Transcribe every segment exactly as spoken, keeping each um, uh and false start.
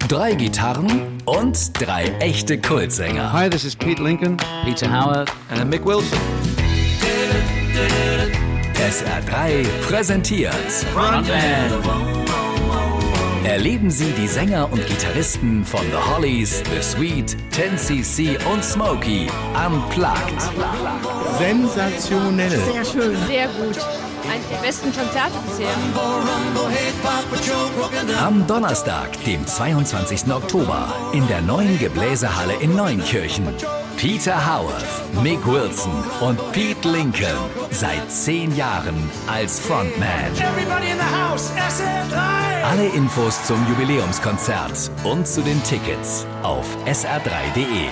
drei Gitarren und drei echte Kultsänger. Hi, this is Pete Lincoln, Peter Howard and Mick Wilson. S R drei präsentiert Frontman. Erleben Sie die Sänger und Gitarristen von The Hollies, The Sweet, ten C C und Smokey unplugged. Sensationell. Sehr schön. Sehr gut. Eines der besten Konzerte bisher. Am Donnerstag, dem zweiundzwanzigsten Oktober, in der neuen Gebläsehalle in Neunkirchen. Peter Howarth, Mick Wilson und Pete Lincoln. Seit zehn Jahren als Frontman. Alle Infos zum Jubiläumskonzert und zu den Tickets auf S R drei Punkt de.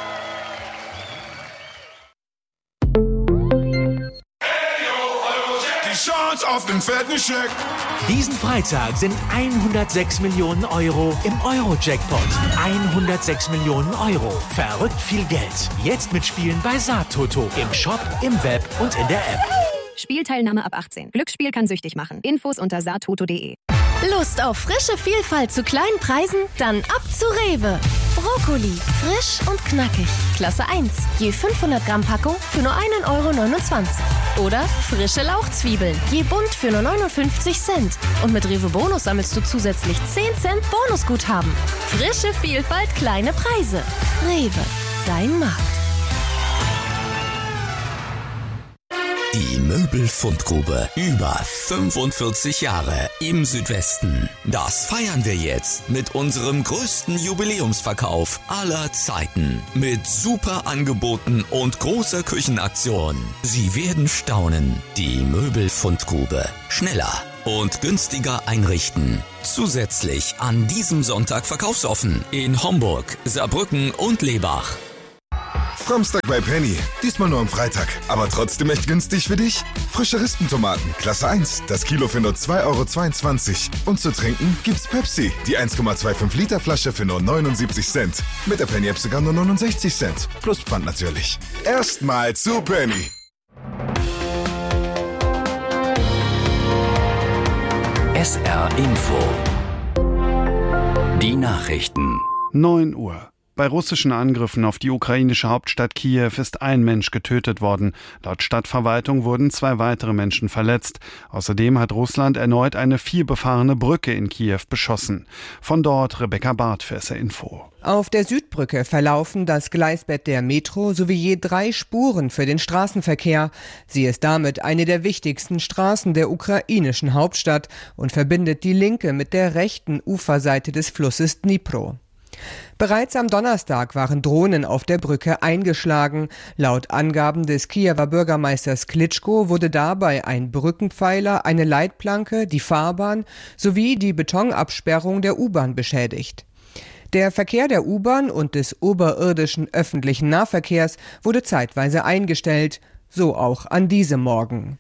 Auf den fetten Scheck. Diesen Freitag sind hundertsechs Millionen Euro im Euro-Jackpot. hundertsechs Millionen Euro. Verrückt viel Geld. Jetzt mitspielen bei Saattoto. Im Shop, im Web und in der App. Spielteilnahme ab achtzehn. Glücksspiel kann süchtig machen. Infos unter saattoto punkt de. Lust auf frische Vielfalt zu kleinen Preisen? Dann ab zu Rewe. Brokkoli, frisch und knackig. Klasse eins. Je fünfhundert Gramm Packung für nur einen Euro neunundzwanzig. Oder frische Lauchzwiebeln. Je bunt für nur neunundfünfzig Cent. Und mit Rewe Bonus sammelst du zusätzlich zehn Cent Bonusguthaben. Frische Vielfalt, kleine Preise. Rewe, dein Markt. Die Möbelfundgrube. Über fünfundvierzig Jahre im Südwesten. Das feiern wir jetzt mit unserem größten Jubiläumsverkauf aller Zeiten. Mit super Angeboten und großer Küchenaktion. Sie werden staunen. Die Möbelfundgrube. Schneller und günstiger einrichten. Zusätzlich an diesem Sonntag verkaufsoffen in Homburg, Saarbrücken und Lebach. Samstag bei Penny. Diesmal nur am Freitag. Aber trotzdem echt günstig für dich. Frische Rispentomaten, Klasse eins. Das Kilo für nur zwei Euro zweiundzwanzig. Und zu trinken gibt's Pepsi. Die eins Komma fünfundzwanzig Liter Flasche für nur neunundsiebzig Cent. Mit der Penny-App sogar nur neunundsechzig Cent. Plus Pfand natürlich. Erstmal zu Penny. S R Info. Die Nachrichten. neun Uhr. Bei russischen Angriffen auf die ukrainische Hauptstadt Kiew ist ein Mensch getötet worden. Laut Stadtverwaltung wurden zwei weitere Menschen verletzt. Außerdem hat Russland erneut eine vielbefahrene Brücke in Kiew beschossen. Von dort Rebecca Barth für S R Info. Auf der Südbrücke verlaufen das Gleisbett der Metro sowie je drei Spuren für den Straßenverkehr. Sie ist damit eine der wichtigsten Straßen der ukrainischen Hauptstadt und verbindet die linke mit der rechten Uferseite des Flusses Dnipro. Bereits am Donnerstag waren Drohnen auf der Brücke eingeschlagen. Laut Angaben des Kiewer Bürgermeisters Klitschko wurde dabei ein Brückenpfeiler, eine Leitplanke, die Fahrbahn sowie die Betonabsperrung der U-Bahn beschädigt. Der Verkehr der U-Bahn und des oberirdischen öffentlichen Nahverkehrs wurde zeitweise eingestellt, so auch an diesem Morgen.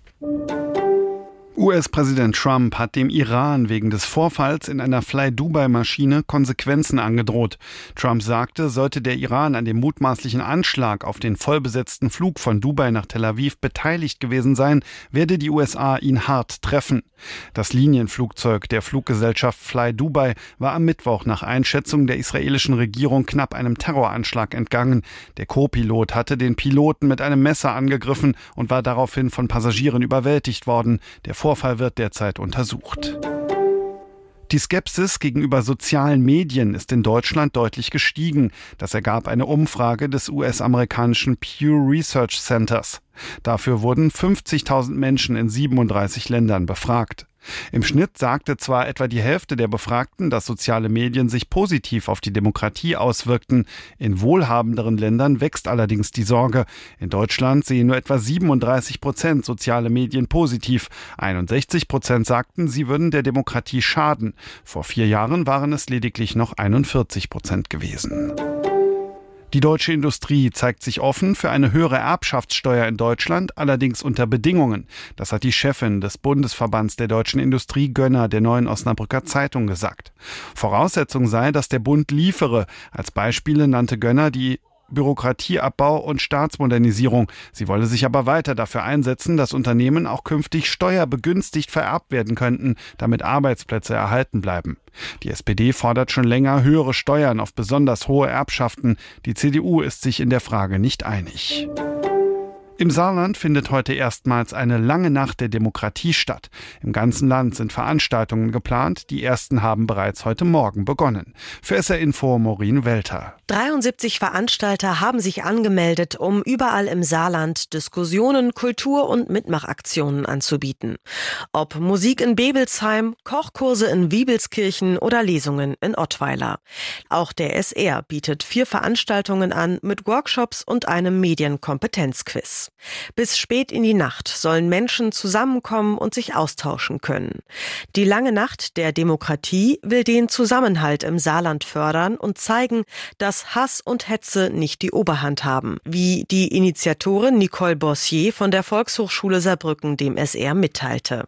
U S-Präsident Trump hat dem Iran wegen des Vorfalls in einer Fly-Dubai-Maschine Konsequenzen angedroht. Trump sagte, sollte der Iran an dem mutmaßlichen Anschlag auf den vollbesetzten Flug von Dubai nach Tel Aviv beteiligt gewesen sein, werde die U S A ihn hart treffen. Das Linienflugzeug der Fluggesellschaft Fly Dubai war am Mittwoch nach Einschätzung der israelischen Regierung knapp einem Terroranschlag entgangen. Der Co-Pilot hatte den Piloten mit einem Messer angegriffen und war daraufhin von Passagieren überwältigt worden. Der Vorfall wird derzeit untersucht. Die Skepsis gegenüber sozialen Medien ist in Deutschland deutlich gestiegen. Das ergab eine Umfrage des U S-amerikanischen Pew Research Centers. Dafür wurden fünfzigtausend Menschen in siebenunddreißig Ländern befragt. Im Schnitt sagte zwar etwa die Hälfte der Befragten, dass soziale Medien sich positiv auf die Demokratie auswirkten. In wohlhabenderen Ländern wächst allerdings die Sorge. In Deutschland sehen nur etwa siebenunddreißig Prozent soziale Medien positiv. einundsechzig Prozent sagten, sie würden der Demokratie schaden. Vor vier Jahren waren es lediglich noch einundvierzig Prozent gewesen. Die deutsche Industrie zeigt sich offen für eine höhere Erbschaftssteuer in Deutschland, allerdings unter Bedingungen. Das hat die Chefin des Bundesverbands der deutschen Industrie, Gönner, der Neuen Osnabrücker Zeitung gesagt. Voraussetzung sei, dass der Bund liefere. Als Beispiele nannte Gönner die Bürokratieabbau und Staatsmodernisierung. Sie wolle sich aber weiter dafür einsetzen, dass Unternehmen auch künftig steuerbegünstigt vererbt werden könnten, damit Arbeitsplätze erhalten bleiben. Die S P D fordert schon länger höhere Steuern auf besonders hohe Erbschaften. Die C D U ist sich in der Frage nicht einig. Im Saarland findet heute erstmals eine lange Nacht der Demokratie statt. Im ganzen Land sind Veranstaltungen geplant. Die ersten haben bereits heute Morgen begonnen. Für S R Info Maureen Welter. dreiundsiebzig Veranstalter haben sich angemeldet, um überall im Saarland Diskussionen, Kultur- und Mitmachaktionen anzubieten. Ob Musik in Bebelsheim, Kochkurse in Wiebelskirchen oder Lesungen in Ottweiler. Auch der S R bietet vier Veranstaltungen an mit Workshops und einem Medienkompetenzquiz. Bis spät in die Nacht sollen Menschen zusammenkommen und sich austauschen können. Die lange Nacht der Demokratie will den Zusammenhalt im Saarland fördern und zeigen, dass Hass und Hetze nicht die Oberhand haben, wie die Initiatorin Nicole Bossier von der Volkshochschule Saarbrücken dem S R mitteilte.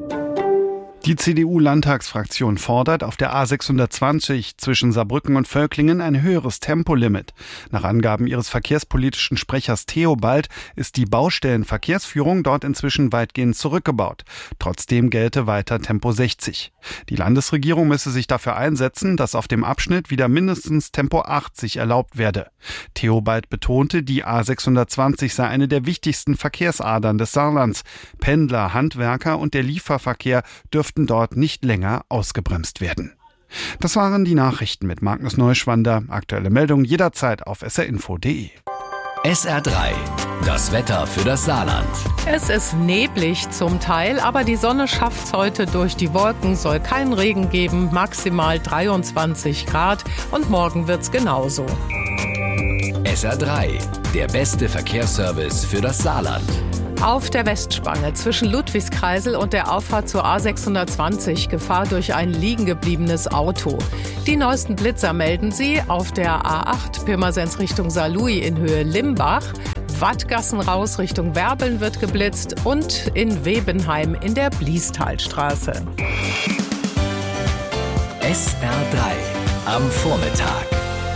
Die C D U-Landtagsfraktion fordert auf der A sechshundertzwanzig zwischen Saarbrücken und Völklingen ein höheres Tempolimit. Nach Angaben ihres verkehrspolitischen Sprechers Theobald ist die Baustellenverkehrsführung dort inzwischen weitgehend zurückgebaut. Trotzdem gelte weiter Tempo sechzig. Die Landesregierung müsse sich dafür einsetzen, dass auf dem Abschnitt wieder mindestens Tempo achtzig erlaubt werde. Theobald betonte, die A sechshundertzwanzig sei eine der wichtigsten Verkehrsadern des Saarlands. Pendler, Handwerker und der Lieferverkehr dürften dort nicht länger ausgebremst werden. Das waren die Nachrichten mit Magnus Neuschwander. Aktuelle Meldungen jederzeit auf s r info punkt d e. S R drei, das Wetter für das Saarland. Es ist neblig zum Teil, aber die Sonne schafft's heute durch die Wolken, soll keinen Regen geben, maximal dreiundzwanzig Grad und morgen wird's genauso. S R drei, der beste Verkehrsservice für das Saarland. Auf der Westspange zwischen Ludwigskreisel und der Auffahrt zur A sechshundertzwanzig Gefahr durch ein liegengebliebenes Auto. Die neuesten Blitzer melden sie auf der A acht Pirmasens Richtung Saarlouis in Höhe Limbach. Wattgassen raus Richtung Werbeln wird geblitzt und in Webenheim in der Bliestalstraße. S R drei am Vormittag.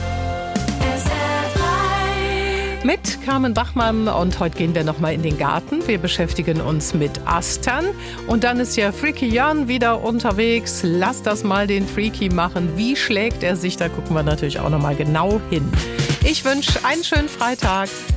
Mit Carmen Bachmann und heute gehen wir nochmal in den Garten. Wir beschäftigen uns mit Astern und dann ist ja Freaky Jan wieder unterwegs. Lass das mal den Freaky machen. Wie schlägt er sich? Da gucken wir natürlich auch nochmal genau hin. Ich wünsche einen schönen Freitag.